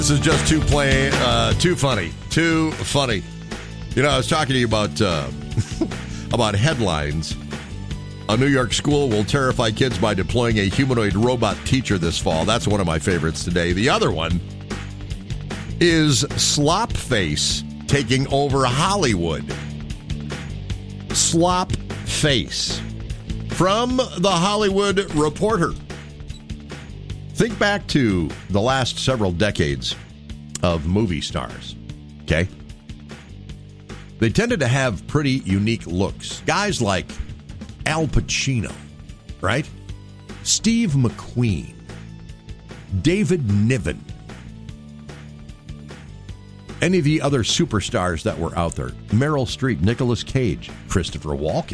This is just too funny. Too funny. You know, I was talking to you about about headlines. A New York school will terrify kids by deploying a humanoid robot teacher this fall. That's one of my favorites today. The other one is Slopface taking over Hollywood. Slopface. From the Hollywood Reporter. Think back to the last several decades of movie stars, okay? They tended to have pretty unique looks. Guys like Al Pacino, right? Steve McQueen, David Niven, any of the other superstars that were out there. Meryl Streep, Nicolas Cage, Christopher Walken,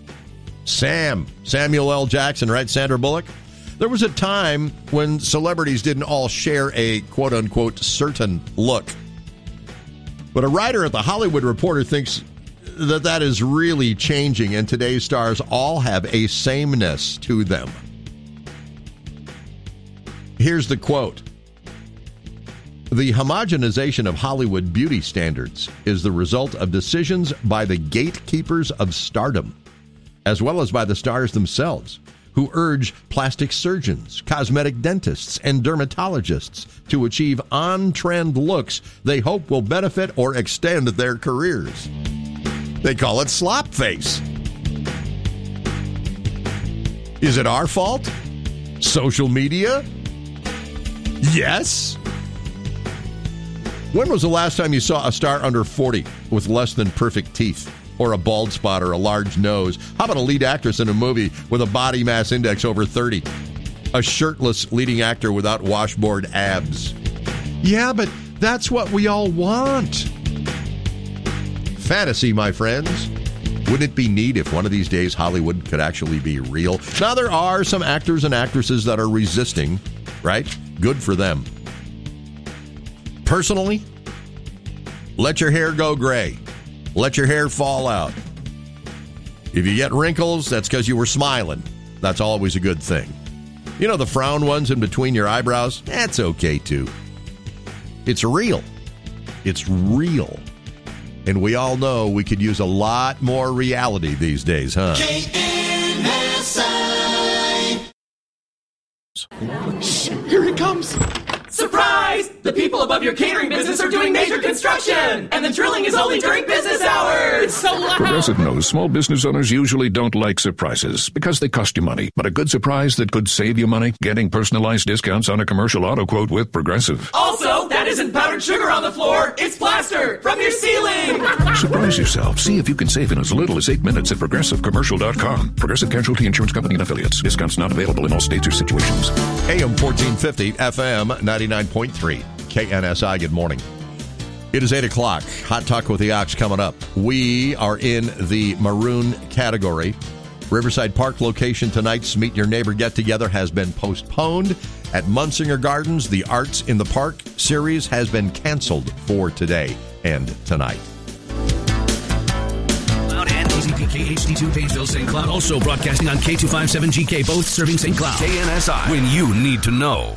Samuel L. Jackson, right? Sandra Bullock. There was a time when celebrities didn't all share a quote-unquote certain look. But a writer at the Hollywood Reporter thinks that is really changing, and today's stars all have a sameness to them. Here's the quote. The homogenization of Hollywood beauty standards is the result of decisions by the gatekeepers of stardom, as well as by the stars themselves, who urge plastic surgeons, cosmetic dentists, and dermatologists to achieve on-trend looks they hope will benefit or extend their careers. They call it Slopface. Is it our fault? Social media? Yes. When was the last time you saw a star under 40 with less than perfect teeth? Or a bald spot or a large nose? How about a lead actress in a movie with a body mass index over 30? A shirtless leading actor without washboard abs? Yeah, but that's what we all want. Fantasy, my friends. Wouldn't it be neat if one of these days Hollywood could actually be real? Now, there are some actors and actresses that are resisting, right? Good for them. Personally, let your hair go gray. Let your hair fall out. If you get wrinkles, that's because you were smiling. That's always a good thing. You know, the frown ones in between your eyebrows? That's okay, too. It's real. It's real. And we all know we could use a lot more reality these days, huh? Shh, here it comes. Surprise! The people above your catering business are doing major construction, and the drilling is only during business hours. It's so loud. Progressive knows small business owners usually don't like surprises because they cost you money. But a good surprise that could save you money? Getting personalized discounts on a commercial auto quote with Progressive. Also, that isn't powdered sugar on the floor. It's plaster from your ceiling. Surprise yourself. See if you can save in as little as 8 minutes at ProgressiveCommercial.com. Progressive Casualty Insurance Company and Affiliates. Discounts not available in all states or situations. AM 1450, FM 99.3, KNSI. Good morning. It is 8 o'clock. Hot Talk with the Ox coming up. We are in the maroon category. Riverside Park location tonight's Meet Your Neighbor get-together has been postponed. At Munsinger Gardens, the Arts in the Park series has been canceled for today and tonight. Cloud and KZPK HD2 Pageville, St. Cloud. Also broadcasting on K257GK, both serving St. Cloud. KNSI, when you need to know.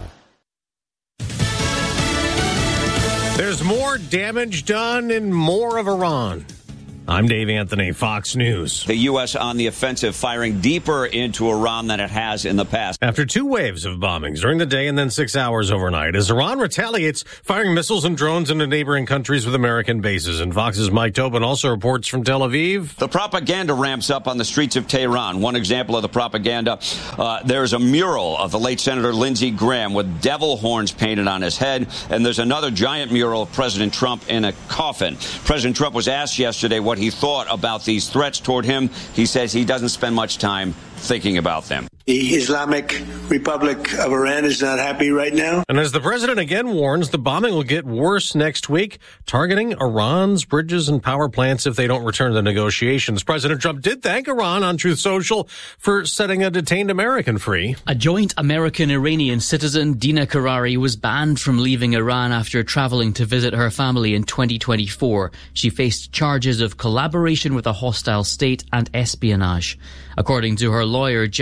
There's more damage done in more of Iran. I'm Dave Anthony, Fox News. The U.S. on the offensive, firing deeper into Iran than it has in the past. After 2 waves of bombings during the day and then 6 hours overnight, as Iran retaliates, firing missiles and drones into neighboring countries with American bases. And Fox's Mike Tobin also reports from Tel Aviv. The propaganda ramps up on the streets of Tehran. One example of the propaganda, there's a mural of the late Senator Lindsey Graham with devil horns painted on his head. And there's another giant mural of President Trump in a coffin. President Trump was asked yesterday what he thought about these threats toward him. He says he doesn't spend much time thinking about them. The Islamic Republic of Iran is not happy right now. And as the president again warns, the bombing will get worse next week, targeting Iran's bridges and power plants if they don't return to negotiations. President Trump did thank Iran on Truth Social for setting a detained American free. A joint American-Iranian citizen, Dina Karari, was banned from leaving Iran after traveling to visit her family in 2024. She faced charges of collaboration with a hostile state and espionage. According to her lawyer, Jared Gensler,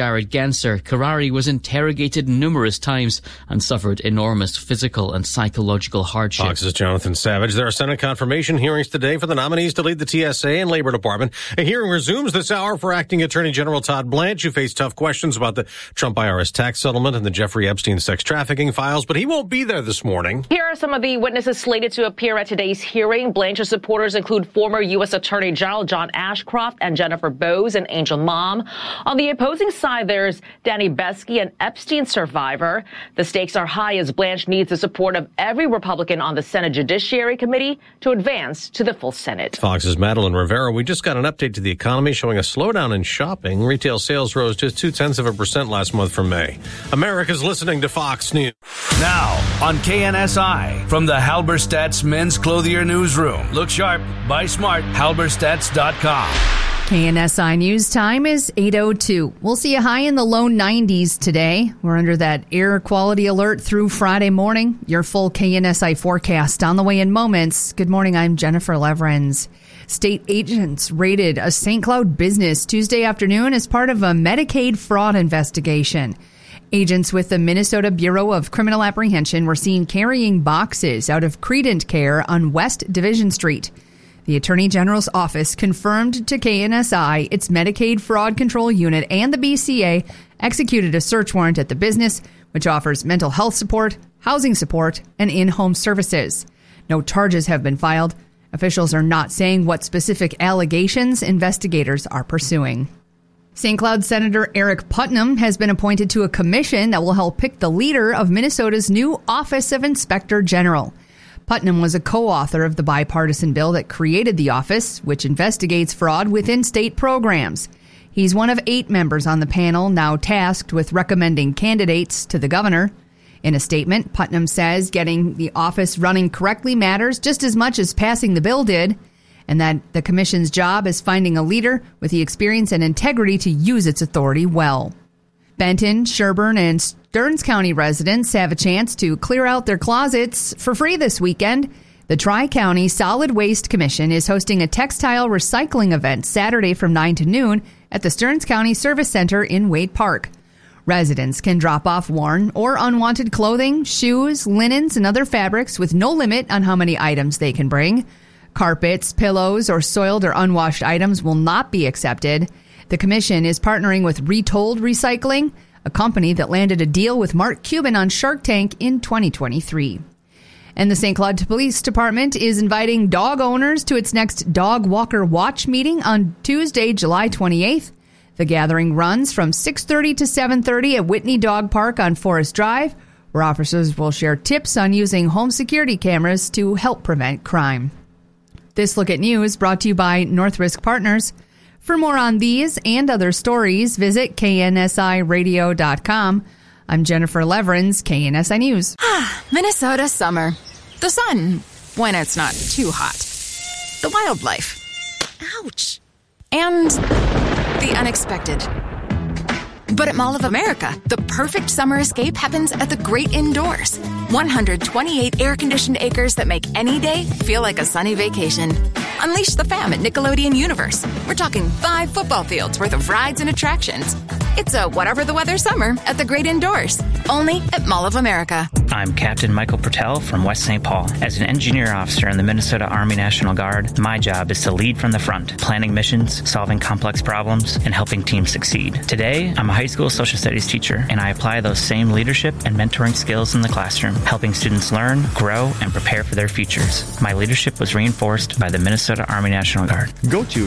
cancer. Kharari was interrogated numerous times and suffered enormous physical and psychological hardship. Fox's Jonathan Savage. There are Senate confirmation hearings today for the nominees to lead the TSA and Labor Department. A hearing resumes this hour for Acting Attorney General Todd Blanche, who faced tough questions about the Trump IRS tax settlement and the Jeffrey Epstein sex trafficking files, but he won't be there this morning. Here are some of the witnesses slated to appear at today's hearing. Blanche's supporters include former U.S. Attorney General John Ashcroft and Jennifer Bowes, an Angel mom. On the opposing side, there's Danny Beskey, an Epstein survivor. The stakes are high as Blanche needs the support of every Republican on the Senate Judiciary Committee to advance to the full Senate. Fox's Madeline Rivera. We just got an update to the economy showing a slowdown in shopping. Retail sales rose just 0.2% last month from May. America's listening to Fox News. Now on KNSI from the Halberstadt's Men's Clothier Newsroom. Look sharp, buy smart, halberstadts.com. KNSI News time is 8:02. We'll see a high in the low 90s today. We're under that air quality alert through Friday morning. Your full KNSI forecast on the way in moments. Good morning, I'm Jennifer Leverens. State agents raided a St. Cloud business Tuesday afternoon as part of a Medicaid fraud investigation. Agents with the Minnesota Bureau of Criminal Apprehension were seen carrying boxes out of Credent Care on West Division Street. The Attorney General's office confirmed to KNSI its Medicaid Fraud Control Unit and the BCA executed a search warrant at the business, which offers mental health support, housing support, and in-home services. No charges have been filed. Officials are not saying what specific allegations investigators are pursuing. St. Cloud Senator Eric Putnam has been appointed to a commission that will help pick the leader of Minnesota's new Office of Inspector General. Putnam was a co-author of the bipartisan bill that created the office, which investigates fraud within state programs. He's one of 8 members on the panel now tasked with recommending candidates to the governor. In a statement, Putnam says getting the office running correctly matters just as much as passing the bill did, and that the commission's job is finding a leader with the experience and integrity to use its authority well. Benton, Sherburne, and Stearns County residents have a chance to clear out their closets for free this weekend. The Tri-County Solid Waste Commission is hosting a textile recycling event Saturday from 9 to noon at the Stearns County Service Center in Wade Park. Residents can drop off worn or unwanted clothing, shoes, linens, and other fabrics with no limit on how many items they can bring. Carpets, pillows, or soiled or unwashed items will not be accepted. The commission is partnering with Retold Recycling, a company that landed a deal with Mark Cuban on Shark Tank in 2023. And the St. Cloud Police Department is inviting dog owners to its next Dog Walker Watch meeting on Tuesday, July 28th. The gathering runs from 6:30 to 7:30 at Whitney Dog Park on Forest Drive, where officers will share tips on using home security cameras to help prevent crime. This Look at News brought to you by North Risk Partners. For more on these and other stories, visit KNSIRadio.com. I'm Jennifer Leverens, KNSI News. Minnesota summer. The sun, when it's not too hot. The wildlife. Ouch. And the unexpected. But at Mall of America, the perfect summer escape happens at the great indoors. 128 air-conditioned acres that make any day feel like a sunny vacation. Unleash the fam at Nickelodeon Universe. We're talking 5 football fields worth of rides and attractions. It's a whatever the weather summer at the great indoors. Only at Mall of America. I'm Captain Michael Pertell from West St. Paul. As an engineer officer in the Minnesota Army National Guard, my job is to lead from the front, planning missions, solving complex problems, and helping teams succeed. Today, I'm a high school social studies teacher, and I apply those same leadership and mentoring skills in the classroom, helping students learn, grow, and prepare for their futures. My leadership was reinforced by the Minnesota Army National Guard. Go to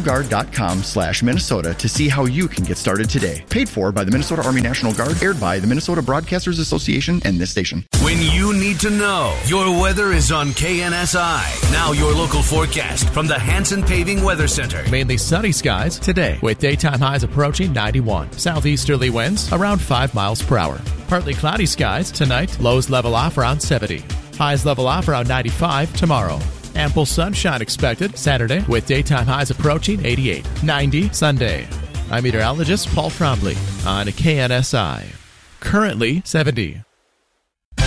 nationalguard.com/Minnesota to see how you can get started today. Paid for by the Minnesota Army National Guard, aired by the Minnesota Broadcasters Association and this station. When you need to know, your weather is on KNSI. Now your local forecast from the Hanson Paving Weather Center. Mainly sunny skies today, with daytime highs approaching 91. Southeasterly winds around 5 miles per hour. Partly cloudy skies tonight, lows level off around 70. Highs level off around 95 tomorrow. Ample sunshine expected Saturday, with daytime highs approaching 88. 90 Sunday. I'm meteorologist Paul Trombley on KNSI. Currently 70.